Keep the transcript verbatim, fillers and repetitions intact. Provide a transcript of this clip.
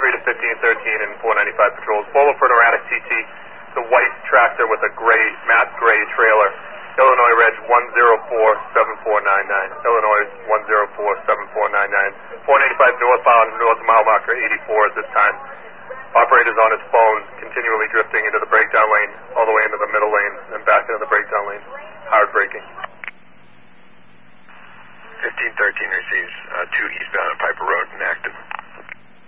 three to fifteen thirteen and four ninety-five patrols. Bowler for an erratic T T. The white tractor with a gray, matte gray trailer. Illinois Reg one zero four seven four nine nine. Illinois one zero four seven four nine nine. four ninety-five northbound, north mile marker eighty-four at this time. Operator's on his phone, continually drifting into the breakdown lane, all the way into the middle lane, and back into the breakdown lane. Hard braking. fifteen thirteen receives uh, two eastbound at Piper Road.